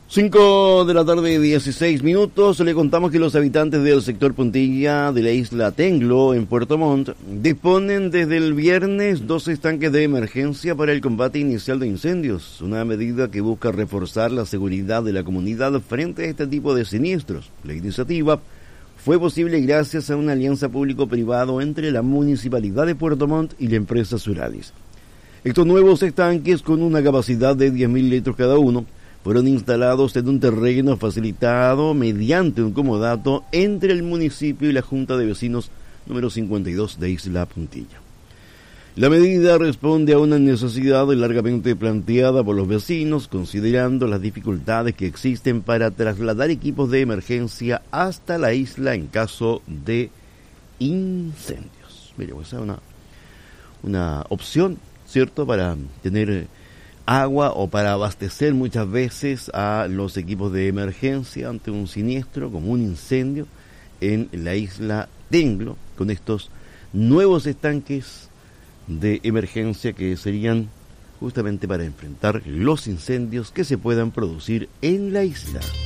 5 de la tarde, 16 minutos. Le contamos que los habitantes del sector Puntilla de la isla Tenglo, en Puerto Montt, disponen desde el viernes 2 estanques de emergencia para el combate inicial de incendios, una medida que busca reforzar la seguridad de la comunidad frente a este tipo de siniestros. La iniciativa fue posible gracias a una alianza público-privado entre la Municipalidad de Puerto Montt y la empresa Suralis. Estos nuevos estanques, con una capacidad de 10.000 litros cada uno, fueron instalados en un terreno facilitado mediante un comodato entre el municipio y la Junta de Vecinos número 52 de Isla Puntilla. La medida responde a una necesidad largamente planteada por los vecinos, considerando las dificultades que existen para trasladar equipos de emergencia hasta la isla en caso de incendios. Mire, esa es una opción, ¿cierto?, para tener agua o para abastecer muchas veces a los equipos de emergencia ante un siniestro como un incendio en la isla Tenglo, con estos nuevos estanques de emergencia que serían justamente para enfrentar los incendios que se puedan producir en la isla.